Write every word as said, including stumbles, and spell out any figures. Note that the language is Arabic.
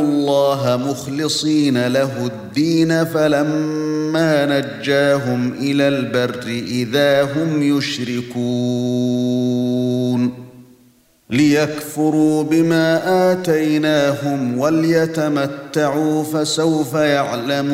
اللَّهَ مُخْلِصِينَ لَهُ الدِّينَ فَلَمَّا نَجَّاهُمْ إِلَى الْبَرِّ إِذَا هُمْ يُشْرِكُونَ لِيَكْفُرُوا بِمَا آتَيْنَاهُمْ وَلْيَتَمَتَّعُوا فَسَوْفَ يَعْلَمُونَ